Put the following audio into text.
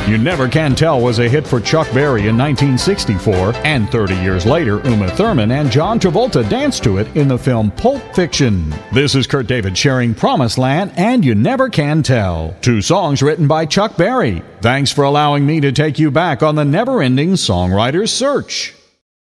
You Never Can Tell was a hit for Chuck Berry in 1964, and 30 years later, Uma Thurman and John Travolta danced to it in the film Pulp Fiction. This is Kurt David sharing Promised Land and You Never Can Tell, two songs written by Chuck Berry. Thanks for allowing me to take you back on the never-ending songwriter's search.